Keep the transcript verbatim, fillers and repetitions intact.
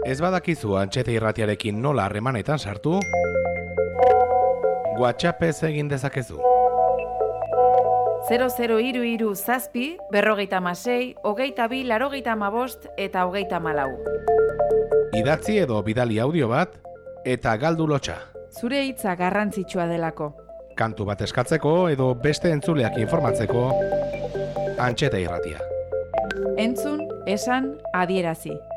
Ez badakizu Antxeta Irratiarekin nola harremanetan sartu, WhatsAppez egin dezakezu. zero zero hiru hiru zazpi, berrogeita hamasei, hogeita bi, laurogeita hamabost eta hogeita hamalau. Idatzi edo bidali audio bat eta galdu lotxa. Zure hitza garrantzitsua delako. Kantu bat eskatzeko edo beste entzuleak informatzeko, Antxeta Irratia. Entzun, esan, adierazi.